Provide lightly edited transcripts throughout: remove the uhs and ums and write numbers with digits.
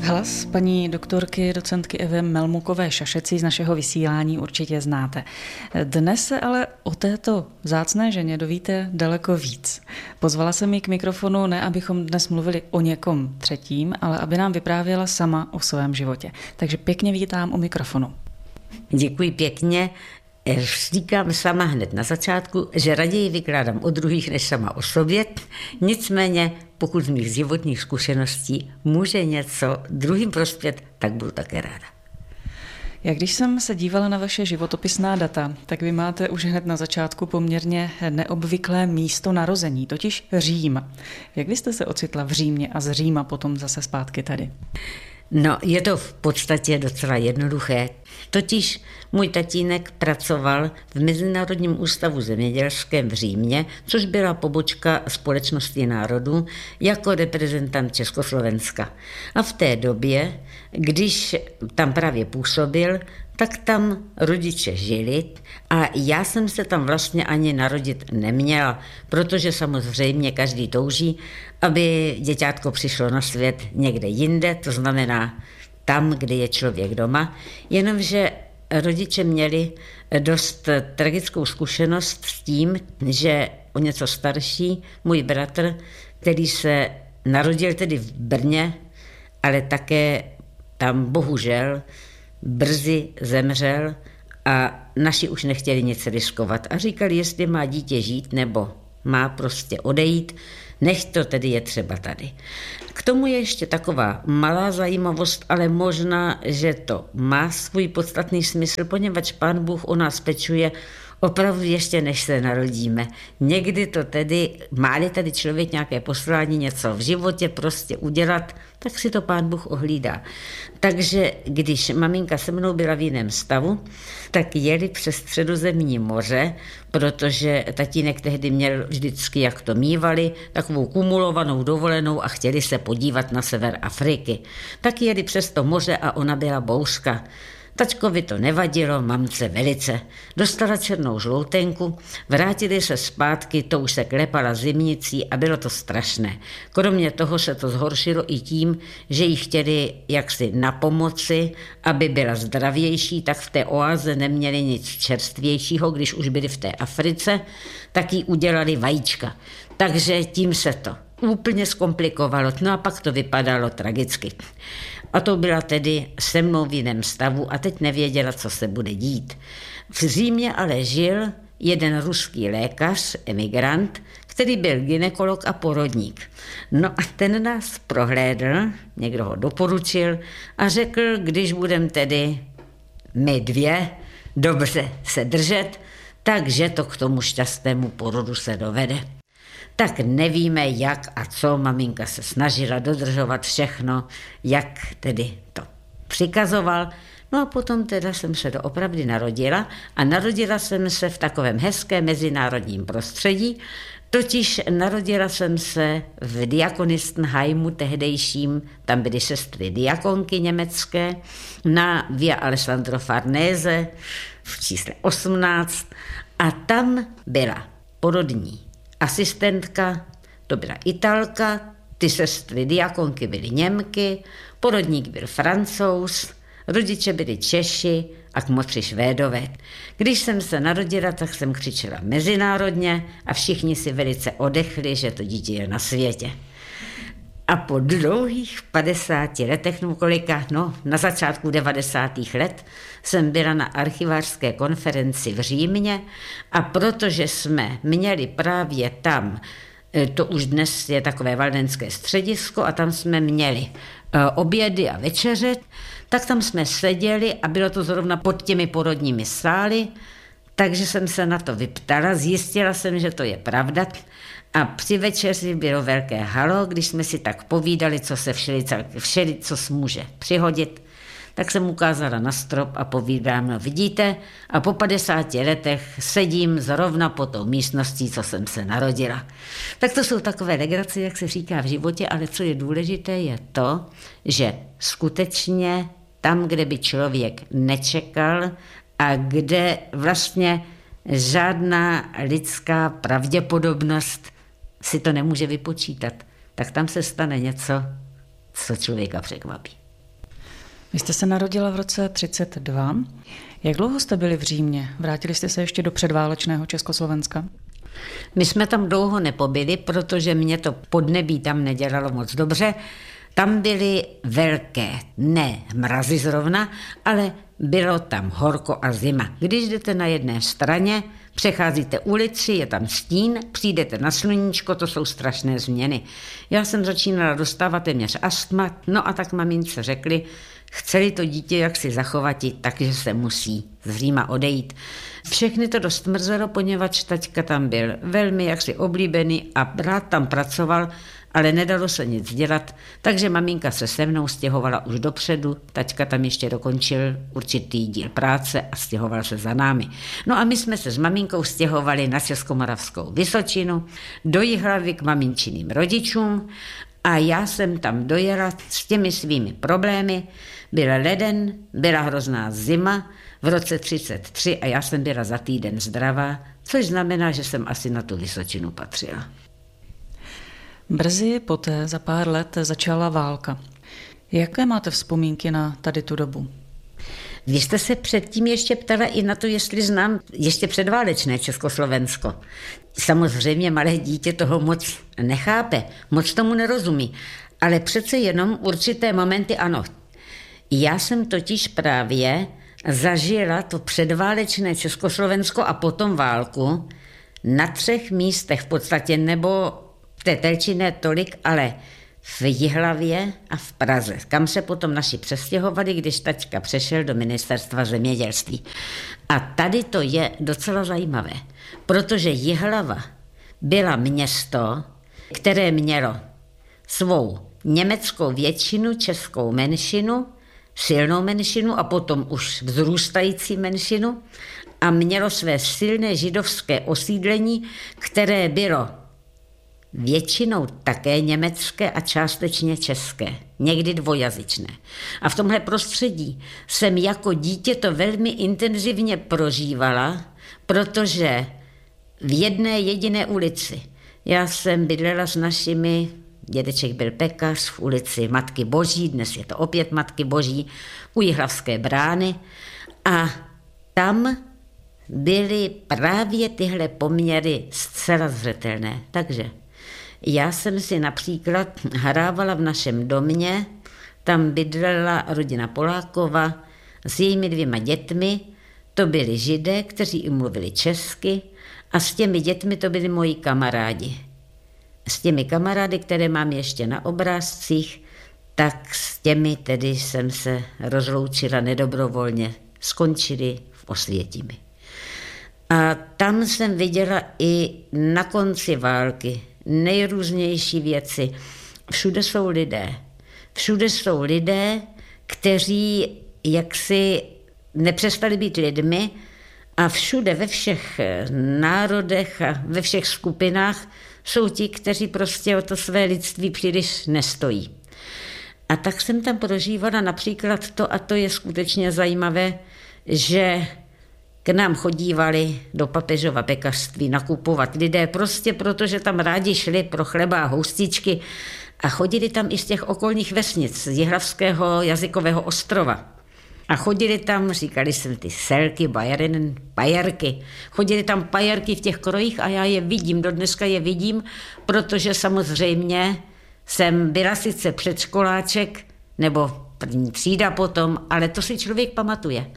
Hlas paní doktorky, docentky Evy Melmukové Šašecí z našeho vysílání určitě znáte. Dnes se ale o této vzácné ženě dovíte daleko víc. Pozvala jsem ji k mikrofonu ne, abychom dnes mluvili o někom třetím, ale aby nám vyprávěla sama o svém životě. Takže pěkně vítám u mikrofonu. Děkuji pěkně. Říkám sama hned na začátku, že raději vykládám o druhých než sama o sobě. Nicméně, pokud z mých životních zkušeností může něco druhým prospět, tak budu také ráda. Když jsem se dívala na vaše životopisná data, tak vy máte už hned na začátku poměrně neobvyklé místo narození, totiž Řím. Jak vy jste se ocitla v Římě a z Říma potom zase zpátky tady? No, je to v podstatě docela jednoduché. Totiž můj tatínek pracoval v Mezinárodním ústavu zemědělském v Římě, což byla pobočka Společnosti národů, jako reprezentant Československa. A v té době, když tam právě působil, tak tam rodiče žili a já jsem se tam vlastně ani narodit neměla, protože samozřejmě každý touží, aby děťátko přišlo na svět někde jinde, to znamená tam, kde je člověk doma, jenomže rodiče měli dost tragickou zkušenost s tím, že o něco starší můj bratr, který se narodil tedy v Brně, ale také tam bohužel brzy zemřel a naši už nechtěli nic riskovat a říkali, jestli má dítě žít nebo má prostě odejít, nech to tedy je třeba tady. K tomu je ještě taková malá zajímavost, ale možná, že to má svůj podstatný smysl, poněvadž Pán Bůh o nás pečuje opravdu ještě než se narodíme. Někdy to tedy, má-li tady člověk nějaké poslání, něco v životě prostě udělat, tak si to Pán Bůh ohlídá. Takže když maminka se mnou byla v jiném stavu, tak jeli přes Středozemní moře, protože tatínek tehdy měl vždycky, jak to mívali, takovou kumulovanou dovolenou a chtěli se podívat na sever Afriky. Tak jeli přes to moře a ona byla bouřka. Tačkovi to nevadilo, mamce velice. Dostala černou žloutenku, vrátili se zpátky, to už se klepala zimnicí a bylo to strašné. Kromě toho se to zhoršilo i tím, že jí chtěli jaksi napomoci, aby byla zdravější, tak v té oáze neměli nic čerstvějšího, když už byli v té Africe, tak jí udělali vajíčka. Takže tím se to úplně zkomplikovalo, no a pak to vypadalo tragicky. A to byla tedy se mnou v jiném stavu a teď nevěděla, co se bude dít. V Římě ale žil jeden ruský lékař, emigrant, který byl gynekolog a porodník. No a ten nás prohlédl, někdo ho doporučil a řekl, když budeme tedy my dvě dobře se držet, takže to k tomu šťastnému porodu se dovede. Tak nevíme jak a co, maminka se snažila dodržovat všechno, jak tedy to přikazoval. No a potom teda jsem se doopravdy narodila a narodila jsem se v takovém hezkém mezinárodním prostředí, totiž narodila jsem se v Diakonistenheimu tehdejším, tam byly sestry diakonky německé, na Via Alessandro Farnese v čísle 18 a tam byla porodní asistentka, to byla Italka, ty sestry diakonky byly Němky, porodník byl Francouz, rodiče byli Češi a kmotři Švédové. Když jsem se narodila, tak jsem křičela mezinárodně a všichni si velice odechli, že to dítě je na světě. A po dlouhých 50 letech, na začátku 90. let, jsem byla na archivářské konferenci v Římě a protože jsme měli právě tam, to už dnes je takové valdenské středisko a tam jsme měli obědy a večeře, tak tam jsme seděli a bylo to zrovna pod těmi porodními sály, takže jsem se na to vyptala, zjistila jsem, že to je pravda. A při večeři bylo velké halo, když jsme si tak povídali, co se co může přihodit, tak jsem ukázala na strop a povídám, no vidíte, a po 50 letech sedím zrovna pod tou místností, co jsem se narodila. Tak to jsou takové legrace, jak se říká v životě, ale co je důležité, je to, že skutečně tam, kde by člověk nečekal a kde vlastně žádná lidská pravděpodobnost si to nemůže vypočítat, tak tam se stane něco, co člověka překvapí. Vy jste se narodila v roce 32. Jak dlouho jste byli v Římě? Vrátili jste se ještě do předválečného Československa? My jsme tam dlouho nepobyli, protože mě to podnebí tam nedělalo moc dobře. Tam byly velké, ne mrazy zrovna, ale bylo tam horko a zima. Když jdete na jedné straně, přecházíte ulici, je tam stín, přijdete na sluníčko, to jsou strašné změny. Já jsem začínala dostávat téměř astma, no a tak mamince řekli, chceli to dítě jak si zachovat, takže se musí z Říma odejít. Všechny to dost mrzelo, poněvadž taťka tam byl velmi jaksi oblíbený a rád tam pracoval, ale nedalo se nic dělat, takže maminka se se mnou stěhovala už dopředu, taťka tam ještě dokončil určitý díl práce a stěhoval se za námi. No a my jsme se s maminkou stěhovali na Českomoravskou Vysočinu, do Jihlavy k maminčiným rodičům a já jsem tam dojela s těmi svými problémy. Byl leden, byla hrozná zima v roce 33 a já jsem byla za týden zdravá, což znamená, že jsem asi na tu Vysočinu patřila. Brzy poté, za pár let, začala válka. Jaké máte vzpomínky na tady tu dobu? Vy jste se předtím ještě ptala i na to, jestli znám ještě předválečné Československo. Samozřejmě malé dítě toho moc nechápe, moc tomu nerozumí, ale přece jenom určité momenty ano. Já jsem totiž právě zažila to předválečné Československo a potom válku na 3 místech v podstatě, nebo v té Telči ne tolik, ale v Jihlavě a v Praze, kam se potom naši přestěhovali, když taťka přešel do ministerstva zemědělství. A tady to je docela zajímavé, protože Jihlava byla město, které mělo svou německou většinu, českou menšinu, silnou menšinu a potom už vzrůstající menšinu a mělo své silné židovské osídlení, které bylo většinou také německé a částečně české, někdy dvojazyčné. A v tomhle prostředí jsem jako dítě to velmi intenzivně prožívala, protože v jedné jediné ulici já jsem bydlela s našimi, dědeček byl pekař v ulici Matky Boží, dnes je to opět Matky Boží, u Jihlavské brány a tam byly právě tyhle poměry zcela zřetelné. Takže já jsem si například hrávala v našem domě, tam bydlela rodina Polákova s jejími 2 dětmi, to byli Židé, kteří i mluvili česky a s těmi dětmi to byli moji kamarádi. S těmi kamarády, které mám ještě na obrázcích, tak s těmi tedy jsem se rozloučila nedobrovolně, skončili v Osvětimi. A tam jsem viděla i na konci války nejrůznější věci. Všude jsou lidé. Všude jsou lidé, kteří jaksi nepřestali být lidmi a všude ve všech národech a ve všech skupinách jsou ti, kteří prostě o to své lidství příliš nestojí. A tak jsem tam prožívala například to, a to je skutečně zajímavé, že k nám chodívali do papežova pekařství nakupovat lidé prostě protože tam rádi šli pro chleba a houstičky a chodili tam i z těch okolních vesnic, z Jihlavského jazykového ostrova. A chodili tam, říkali jsem ty selky, pajerky, chodili tam pajerky v těch krojích a já je vidím, do dneska je vidím, protože samozřejmě jsem byla sice předškoláček, nebo první třída potom, ale to si člověk pamatuje.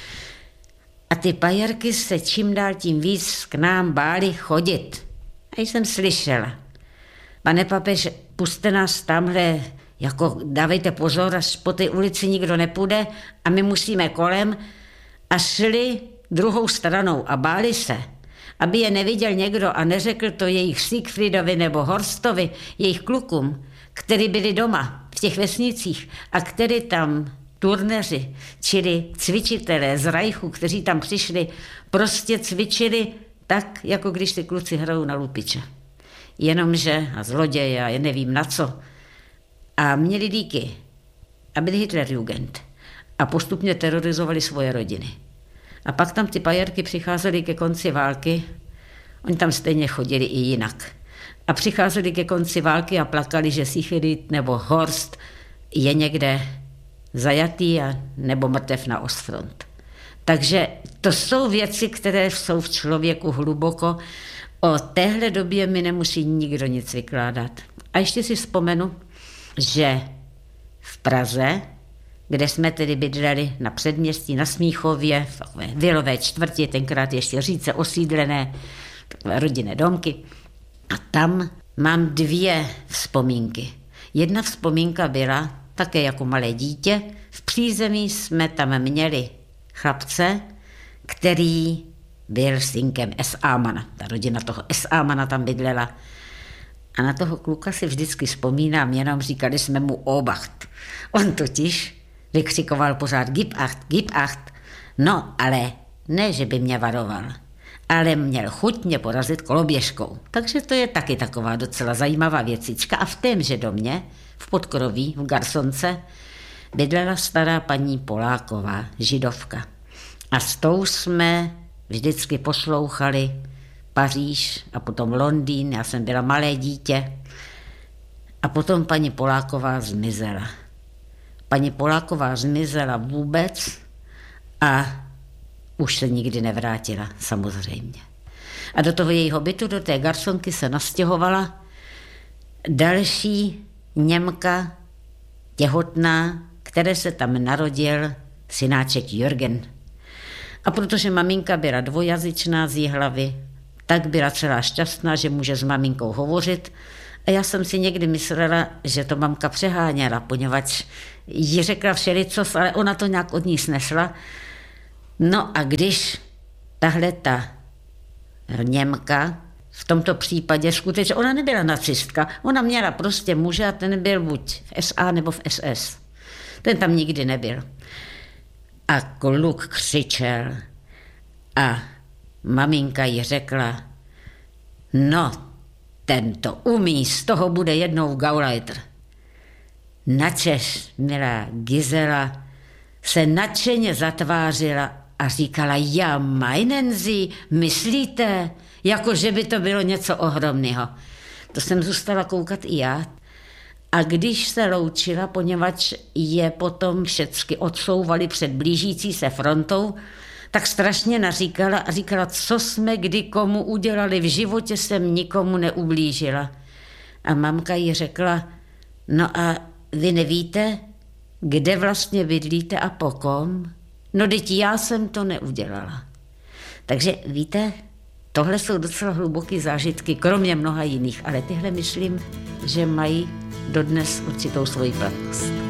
A ty pajerky se čím dál tím víc k nám báli chodit. A jsem slyšela, pane papež, puste nás tamhle, jako dávejte pozor, až po té ulici nikdo nepůjde a my musíme kolem. A šli druhou stranou a báli se, aby je neviděl někdo a neřekl to jejich Siegfriedovi nebo Horstovi, jejich klukům, kteří byli doma v těch vesnicích a kteří tam turneři, čili cvičitelé z Reichu, kteří tam přišli, prostě cvičili tak, jako když ty kluci hrajou na lupiče. Jenomže, a zloděje, a já nevím na co. A měli díky. A byli Hitlerjugend. A postupně terorizovali svoje rodiny. A pak tam ty pajerky přicházely ke konci války, oni tam stejně chodili i jinak. A přicházeli ke konci války a plakali, že Siegfried nebo Horst je někde zajatý a nebo mrtev na ostfront. Takže to jsou věci, které jsou v člověku hluboko. O téhle době mi nemusí nikdo nic vykládat. A ještě si vzpomenu, že v Praze, kde jsme tedy bydleli na předměstí, na Smíchově, v vilové čtvrti, tenkrát ještě říce osídlené, takové rodinné domky. A tam mám 2 vzpomínky. Jedna vzpomínka byla také jako malé dítě. V přízemí jsme tam měli chlapce, který byl synkem S.A.mana. Ta rodina toho S.A.mana tam bydlela. A na toho kluka si vždycky vzpomínám, jenom říkali jsme mu Obacht. On totiž vykřikoval pořád Gib acht. No, ale ne, že by mě varoval, ale měl chuť mě porazit koloběžkou. Takže to je taky taková docela zajímavá věcička. A v témže domě, v Podkroví, v Garsonce, bydlela stará paní Poláková, židovka. A s tou jsme vždycky poslouchali Paříž a potom Londýn, já jsem byla malé dítě. A potom paní Poláková zmizela. Paní Poláková zmizela vůbec a už se nikdy nevrátila, samozřejmě. A do toho jejího bytu, do té Garsonky se nastěhovala další Němka, těhotná, které se tam narodil synáček Jürgen. A protože maminka byla dvojazyčná z Jihlavy, tak byla celá šťastná, že může s maminkou hovořit. A já jsem si někdy myslela, že to mamka přeháněla, poněvadž jí řekla všelicos, ale ona to nějak od ní snesla. No a když tahle ta Němka, v tomto případě skutečně, ona nebyla nacistka, ona měla prostě muže a ten byl buď v SA nebo v SS. Ten tam nikdy nebyl. A kluk křičel a maminka jí řekla, no, ten to umí, z toho bude jednou Gauleiter. Načež milá Gizela se nadšeně zatvářila a říkala, ja meinen Sie, myslíte, jako že by to bylo něco ohromného. To jsem zůstala koukat i já. A když se loučila, poněvadž je potom všecky odsouvali před blížící se frontou, tak strašně naříkala a říkala, co jsme kdy komu udělali, v životě jsem nikomu neublížila. A mamka jí řekla, no a vy nevíte, kde vlastně bydlíte a po kom? No teď já jsem to neudělala. Takže víte, tohle jsou docela hluboké zážitky, kromě mnoha jiných, ale tyhle myslím, že mají dodnes určitou svoji platnost.